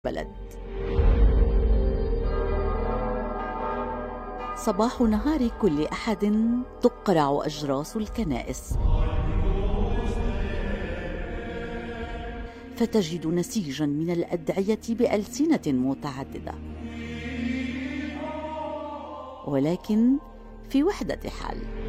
البلد. صباح نهار كل أحد تقرع أجراس الكنائس، فتجد نسيجا من الأدعية بألسنة متعددة، ولكن في وحدة حال.